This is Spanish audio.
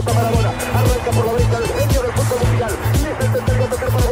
pelota Maradona. Arranca por la derecha el genio del fútbol mundial. Y es el tercer gol